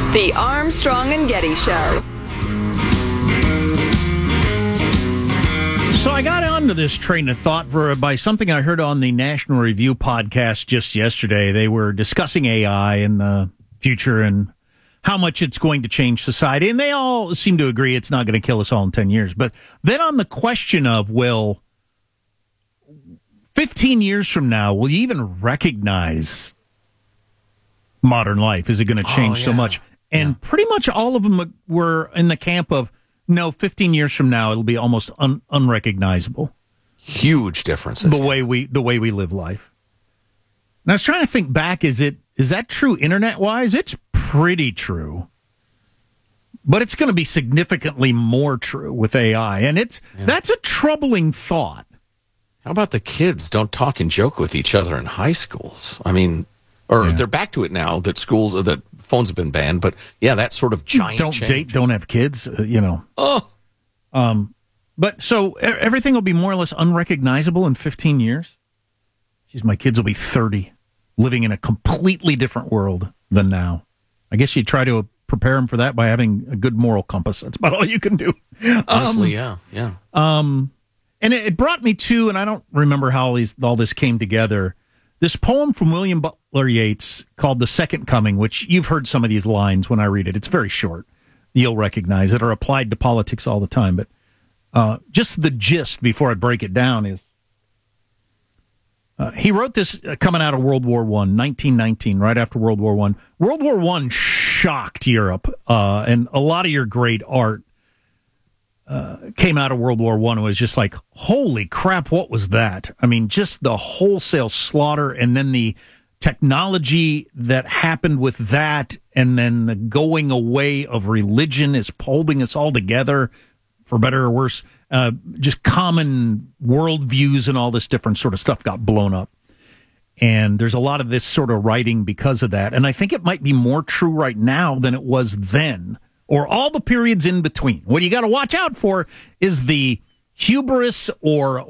The Armstrong and Getty Show. So I got onto this train of thought by something I heard on the National Review podcast just yesterday. They were discussing AI in the future and how much it's going to change society. And they all seem to agree it's not going to kill us all in 10 years. But then on the question of, 15 years from now, will you even recognize modern life? Is it going to change so much? And pretty much all of them were in the camp of, no, 15 years from now, it'll be almost unrecognizable. Huge differences. The way we live life. And I was trying to think back, is that true internet-wise? It's pretty true. But it's going to be significantly more true with AI. And that's a troubling thought. How about the kids don't talk and joke with each other in high schools? I mean, they're back to it now that phones have been banned, but that sort of giant don't change. Date, don't have kids, But so everything will be more or less unrecognizable in 15 years? Jeez, my kids will be 30, living in a completely different world than now. I guess you try to prepare them for that by having a good moral compass. That's about all you can do. Honestly, yeah. And it brought me to, and I don't remember how all this came together, this poem from William Butler Yeats called The Second Coming, which you've heard some of these lines when I read it. It's very short. You'll recognize it, or applied to politics all the time. But just the gist before I break it down is, he wrote this coming out of World War I, 1919, right after World War I. World War I shocked Europe, and a lot of your great art came out of World War I. It was just like, holy crap, what was that? I mean, just the wholesale slaughter, and then the technology that happened with that, and then the going away of religion is holding us all together, for better or worse. Just common worldviews and all this different sort of stuff got blown up. And there's a lot of this sort of writing because of that. And I think it might be more true right now than it was then, or all the periods in between. What you got to watch out for is the hubris or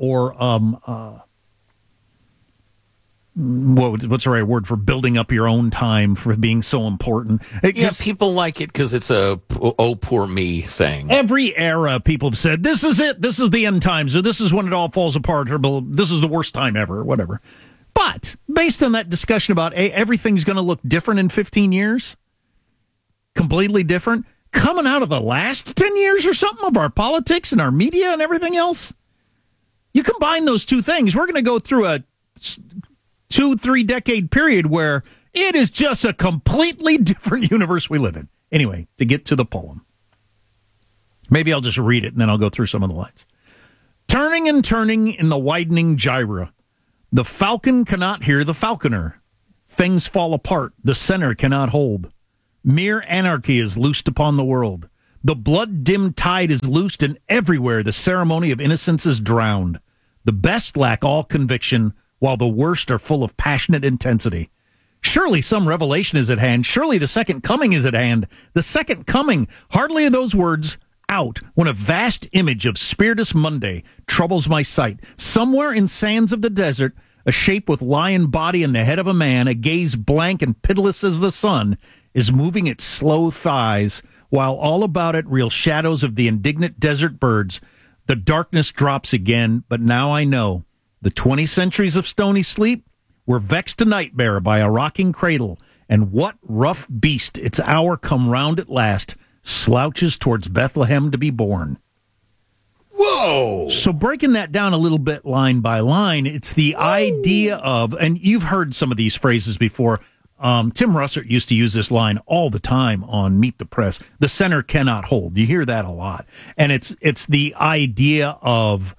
what's the right word for building up your own time for being so important? People like it because it's a poor me thing. Every era, people have said, this is it, this is the end times, or this is when it all falls apart, or this is the worst time ever, or whatever. But based on that discussion about everything's going to look different in 15 years, completely different, coming out of the last 10 years or something of our politics and our media and everything else, you combine those two things, we're going to go through a 2-3 decade period where it is just a completely different universe we live in. Anyway, to get to the poem. Maybe I'll just read it and then I'll go through some of the lines. Turning and turning in the widening gyra, the falcon cannot hear the falconer. Things fall apart, the center cannot hold. Mere anarchy is loosed upon the world. The blood-dimmed tide is loosed, and everywhere the ceremony of innocence is drowned. The best lack all conviction, while the worst are full of passionate intensity. Surely some revelation is at hand. Surely the second coming is at hand. The second coming. Hardly are those words out when a vast image of Spiritus Mundi troubles my sight. Somewhere in sands of the desert, a shape with lion body and the head of a man, a gaze blank and pitiless as the sun, is moving its slow thighs, while all about it reel shadows of the indignant desert birds. The darkness drops again, but now I know. The 20 centuries of stony sleep were vexed to nightmare by a rocking cradle, and what rough beast, its hour come round at last, slouches towards Bethlehem to be born. Whoa! So breaking that down a little bit line by line, it's the idea of, and you've heard some of these phrases before, Tim Russert used to use this line all the time on Meet the Press, the center cannot hold. You hear that a lot. And it's the idea of,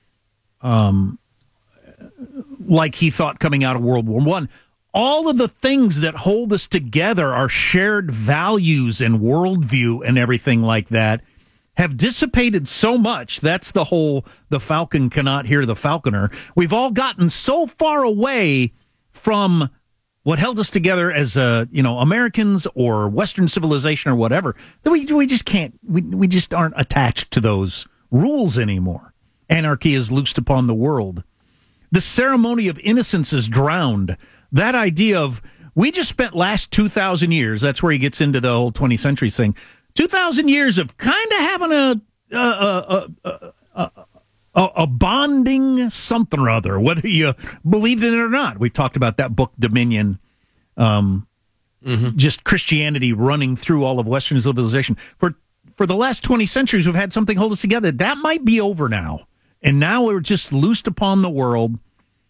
like he thought coming out of World War I, all of the things that hold us together, our shared values and worldview and everything like that, have dissipated so much. That's the whole, the falcon cannot hear the falconer. We've all gotten so far away from what held us together as, Americans or Western civilization or whatever, that we just can't, we just aren't attached to those rules anymore. Anarchy is loosed upon the world. The ceremony of innocence is drowned. That idea of We just spent last 2,000 years. That's where he gets into the whole 20th century thing. 2,000 years of kind of having a bonding something or other, whether you believed in it or not. We've talked about that book, Dominion. Just Christianity running through all of Western civilization. For the last 20 centuries, we've had something hold us together. That might be over now. And now we're just loosed upon the world,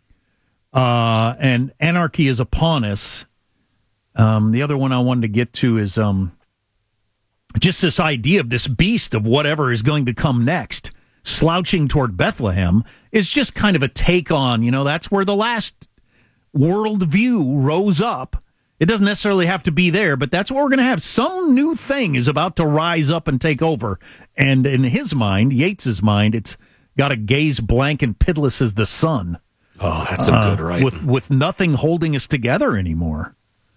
and anarchy is upon us. The other one I wanted to get to is just this idea of this beast of whatever is going to come next, slouching toward Bethlehem, is just kind of a take on, that's where the last worldview rose up. It doesn't necessarily have to be there, but that's what we're going to have. Some new thing is about to rise up and take over. And in his mind, Yates's mind, it's got a gaze blank and pitiless as the sun. Oh, that's some good writing. With nothing holding us together anymore.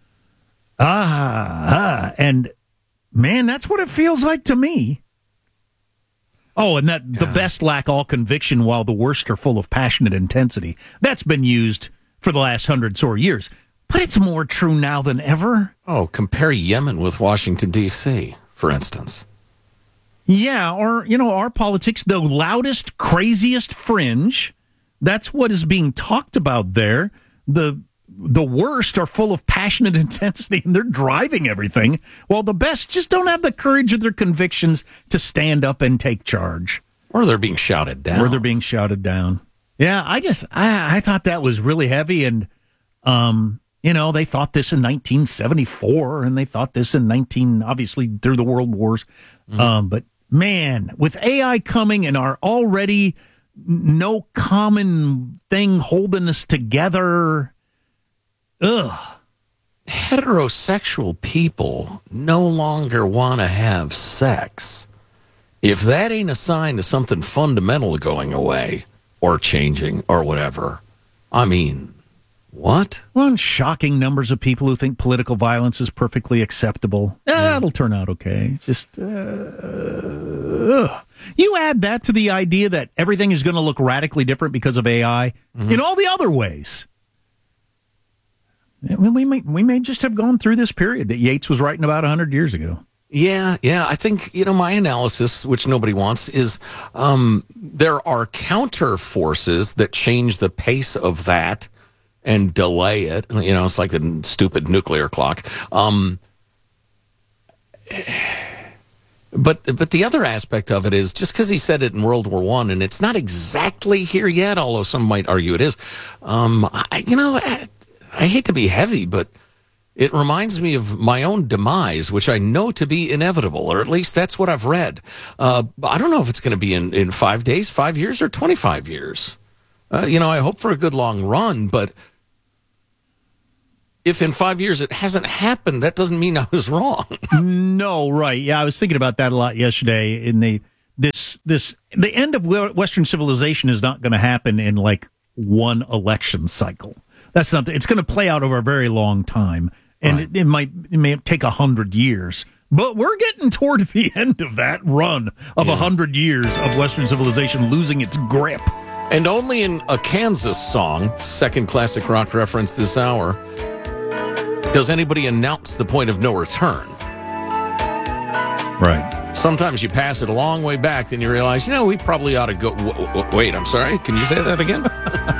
And man, that's what it feels like to me. Oh, and that the best lack all conviction while the worst are full of passionate intensity. That's been used for the last hundreds or years. But it's more true now than ever. Oh, compare Yemen with Washington, D.C., for instance. Yeah, or, our politics, the loudest, craziest fringe. That's what is being talked about there. The worst are full of passionate intensity, and they're driving everything, while the best just don't have the courage of their convictions to stand up and take charge. Or they're being shouted down. Yeah, I thought that was really heavy, and, they thought this in 1974, and they thought this in obviously through the world wars. But man, with AI coming and our already no common thing holding us together, heterosexual people no longer want to have sex. If that ain't a sign of something fundamental going away or changing or whatever, I mean, what? Well, and shocking numbers of people who think political violence is perfectly acceptable. That'll turn out okay. Just, you add that to the idea that everything is going to look radically different because of AI in all the other ways. We may just have gone through this period that Yates was writing about 100 years ago. Yeah. I think, my analysis, which nobody wants, is there are counter forces that change the pace of that and delay it. It's like the stupid nuclear clock. But the other aspect of it is just because he said it in World War I, and it's not exactly here yet, although some might argue it is. I hate to be heavy, but it reminds me of my own demise, which I know to be inevitable, or at least that's what I've read. I don't know if it's going to be in 5 days, 5 years, or 25 years. I hope for a good long run, but if in 5 years it hasn't happened, that doesn't mean I was wrong. No, right. Yeah, I was thinking about that a lot yesterday. The end of Western civilization is not going to happen in like one election cycle. That's not. It's going to play out over a very long time, and right. it may take 100 years. But we're getting toward the end of that run of 100 years of Western civilization losing its grip. And only in a Kansas song, second classic rock reference this hour, does anybody announce the point of no return. Right. Sometimes you pass it a long way back, then you realize, we probably ought to go. Wait, I'm sorry. Can you say that again?